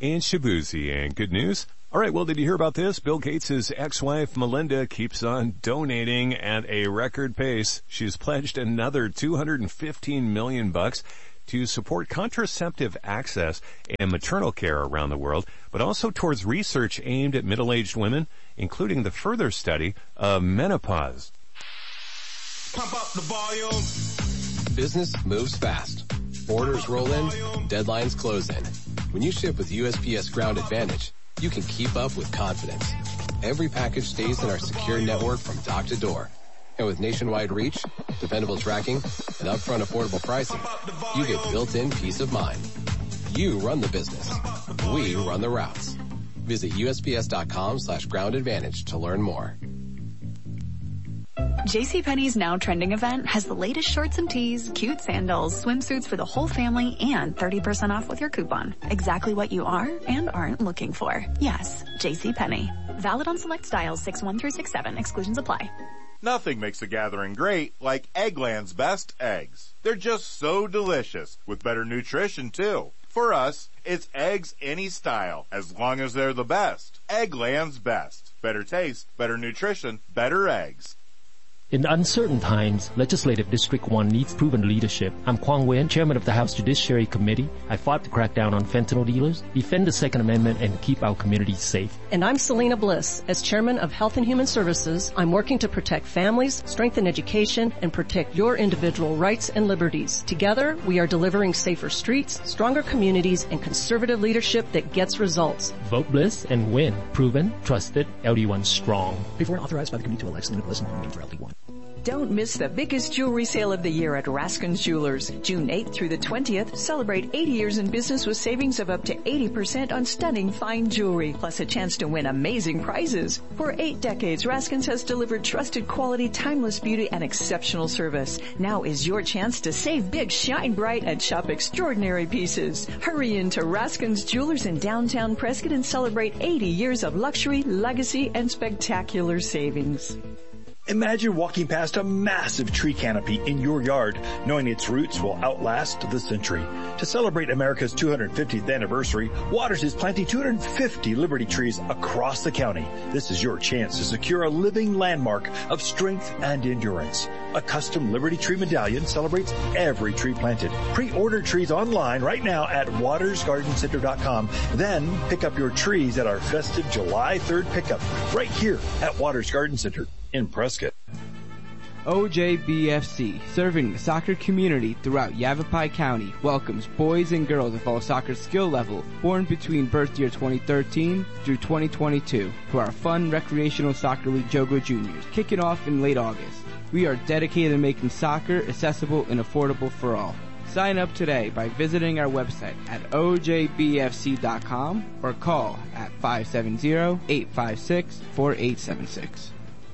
in Shabuzi. And good news. All right, well, did you hear about this? Bill Gates' ex-wife, Melinda, keeps on donating at a record pace. She's pledged another $215 million to support contraceptive access and maternal care around the world, but also towards research aimed at middle-aged women, including the further study of menopause. Pump up the volume. Business moves fast. Orders roll in, deadlines close in. When you ship with USPS Ground Advantage, you can keep up with confidence. Every package stays in our secure network from dock to door. And with nationwide reach, dependable tracking, and upfront affordable pricing, you get built-in peace of mind. You run the business. We run the routes. Visit USPS.com/Ground Advantage to learn more. JCPenney's Now Trending event has the latest shorts and tees, cute sandals, swimsuits for the whole family, and 30% off with your coupon. Exactly what you are and aren't looking for. Yes, JCPenney. Valid on select styles 6-1 through 6-7. Exclusions apply. Nothing makes a gathering great like Eggland's best eggs. They're just so delicious, with better nutrition too. For us, it's eggs any style, as long as they're the best. Eggland's best. Better taste, better nutrition, better eggs. In uncertain times, Legislative District 1 needs proven leadership. I'm Kwang Wen, Chairman of the House Judiciary Committee. I fought to crack down on fentanyl dealers, defend the Second Amendment, and keep our communities safe. And I'm Selena Bliss. As Chairman of Health and Human Services, I'm working to protect families, strengthen education, and protect your individual rights and liberties. Together, we are delivering safer streets, stronger communities, and conservative leadership that gets results. Vote Bliss and win. Proven, trusted, LD1 strong. Before and authorized by the Committee to elect Selena Bliss and for LD1. Don't miss the biggest jewelry sale of the year at Raskin's Jewelers. June 8th through the 20th, celebrate 80 years in business with savings of up to 80% on stunning fine jewelry, plus a chance to win amazing prizes. For 8 decades, Raskin's has delivered trusted quality, timeless beauty, and exceptional service. Now is your chance to save big, shine bright, and shop extraordinary pieces. Hurry into Raskin's Jewelers in downtown Prescott and celebrate 80 years of luxury, legacy, and spectacular savings. Imagine walking past a massive tree canopy in your yard, knowing its roots will outlast the century. To celebrate America's 250th anniversary, Waters is planting 250 Liberty trees across the county. This is your chance to secure a living landmark of strength and endurance. A custom Liberty Tree medallion celebrates every tree planted. Pre-order trees online right now at watersgardencenter.com. Then pick up your trees at our festive July 3rd pickup right here at Waters Garden Center in Prescott. OJBFC, serving the soccer community throughout Yavapai County, welcomes boys and girls of all soccer skill level born between birth year 2013 through 2022 to our fun recreational soccer league Jogo Juniors, kicking off in late August. We are dedicated to making soccer accessible and affordable for all. Sign up today by visiting our website at ojbfc.com or call at 570-856-4876.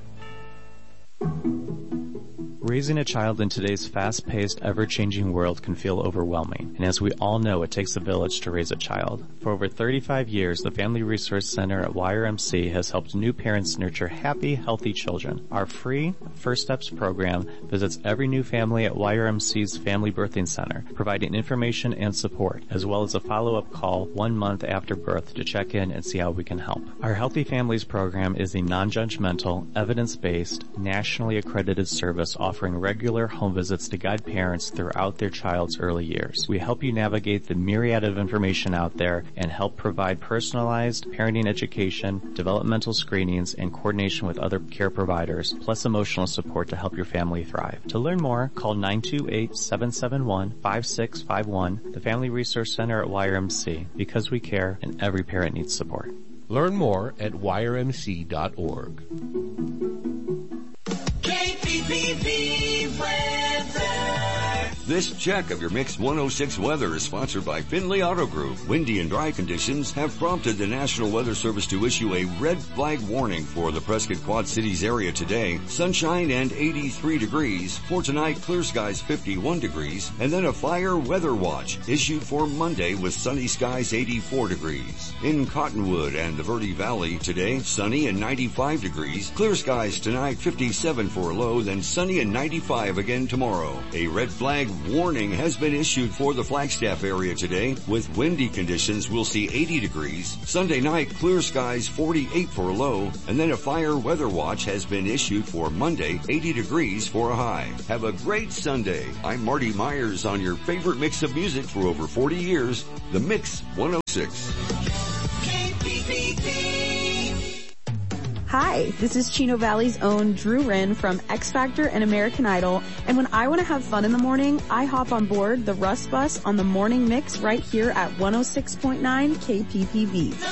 Raising a child in today's fast-paced, ever-changing world can feel overwhelming, and as we all know, it takes a village to raise a child. For over 35 years, the Family Resource Center at YRMC has helped new parents nurture happy, healthy children. Our free First Steps program visits every new family at YRMC's Family Birthing Center, providing information and support, as well as a follow-up call 1 month after birth to check in and see how we can help. Our Healthy Families program is a non-judgmental, evidence-based, nationally accredited service offering regular home visits to guide parents throughout their child's early years. We help you navigate the myriad of information out there and help provide personalized parenting education, developmental screenings, and coordination with other care providers, plus emotional support to help your family thrive. To learn more, call 928-771-5651, the Family Resource Center at YRMC, because we care and every parent needs support. Learn more at yrmc.org. KPPV weather. This check of your Mix 106 weather is sponsored by Findlay Auto Group. Windy and dry conditions have prompted the National Weather Service to issue a red flag warning for the Prescott Quad Cities area today. Sunshine and 83 degrees. For tonight, clear skies 51 degrees. And then a fire weather watch issued for Monday with sunny skies 84 degrees. In Cottonwood and the Verde Valley today, sunny and 95 degrees. Clear skies tonight 57 for a low, then sunny and 95 again tomorrow. A red flag warning has been issued for the Flagstaff area today. With windy conditions, we'll see 80 degrees. Sunday night, clear skies, 48 for a low. And then a fire weather watch has been issued for Monday, 80 degrees for a high. Have a great Sunday. I'm Marty Myers on your favorite mix of music for over 40 years, The Mix 106. Hi, this is Chino Valley's own Drew Wren from X Factor and American Idol. And when I want to have fun in the morning, I hop on board the Russ Bus on the morning mix right here at 106.9 KPPV.